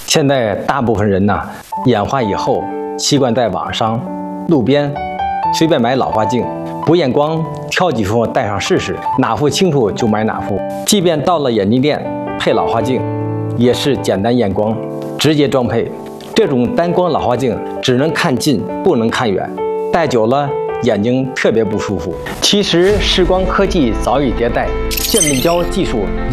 现在大部分人呢，眼花以后习惯在网上、路边随便买老花镜，不验光，挑几副戴上试试，哪副清楚就买哪副。即便到了眼镜店配老花镜，也是简单验光，直接装配。这种单光老花镜只能看近，不能看远，戴久了眼睛特别不舒服。其实视光科技早已迭代，渐变焦技术